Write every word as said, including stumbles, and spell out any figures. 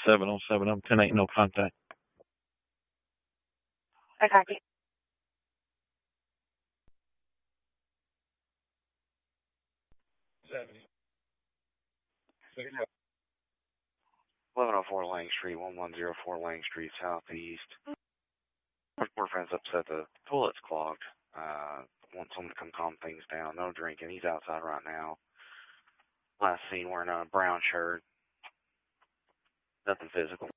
seven oh seven. I'm ten eight, no contact. I copy. seventy. eleven oh four Lang Street, one one zero four Lang Street, Southeast. Poor friend's upset the toilet's clogged. Uh, want someone to come calm things down. No drinking. He's outside right now. Last seen wearing a brown shirt. Nothing physical.